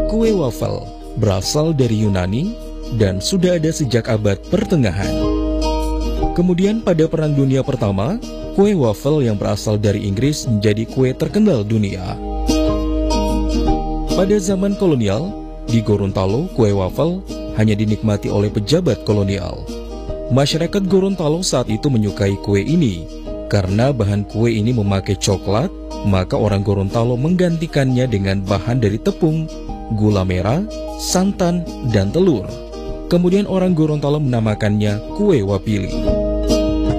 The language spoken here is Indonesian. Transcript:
Kue wafel berasal dari Yunani dan sudah ada sejak abad pertengahan. Kemudian pada Perang Dunia Pertama, kue wafel yang berasal dari Inggris menjadi kue terkenal dunia. Pada zaman kolonial, di Gorontalo kue wafel hanya dinikmati oleh pejabat kolonial. Masyarakat Gorontalo saat itu menyukai kue ini. Karena bahan kue ini memakai coklat, maka orang Gorontalo menggantikannya dengan bahan dari tepung, gula merah, santan, dan telur. Kemudian orang Gorontalo menamakannya kue wapili.